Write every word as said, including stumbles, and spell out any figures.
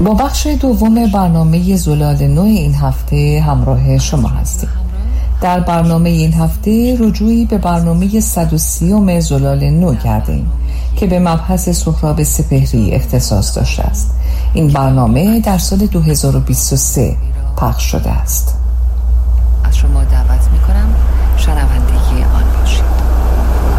با بخش دوم برنامه زلال نو این هفته همراه شما هستیم. در برنامه این هفته رجوعی به برنامه صد و سی زلال نو کردیم که به مبحث سهراب سپهری اختصاص داشته است. این برنامه در سال دو هزار و بیست و سه پخش شده است. از شما دعوت می‌کنم شنونده آن باشید.